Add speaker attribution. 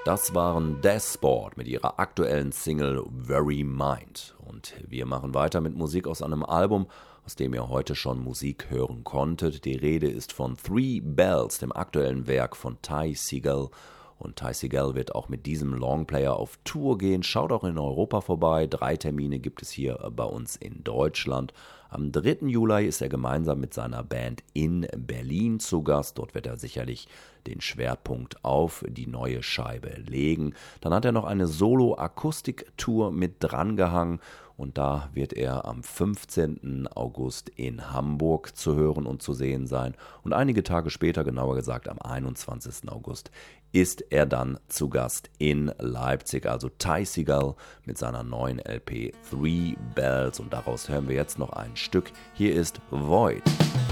Speaker 1: Das waren Death Sport mit ihrer aktuellen Single Very Mind. Und wir machen weiter mit Musik aus einem Album, aus dem ihr heute schon Musik hören konntet. Die Rede ist von Three Bells, dem aktuellen Werk von Ty Segall. Und Ty Segall wird auch mit diesem Longplayer auf Tour gehen. Schaut auch in Europa vorbei. 3 Termine gibt es hier bei uns in Deutschland. Am 3. Juli ist er gemeinsam mit seiner Band in Berlin zu Gast. Dort wird er sicherlich den Schwerpunkt auf die neue Scheibe legen. Dann hat er noch eine Solo-Akustik-Tour mit drangehangen. Und da wird er am 15. August in Hamburg zu hören und zu sehen sein. Und einige Tage später, genauer gesagt am 21. August, ist er dann zu Gast in Leipzig. Also Ty Segall mit seiner neuen LP Three Bells. Und daraus hören wir jetzt noch ein Stück. Hier ist Void.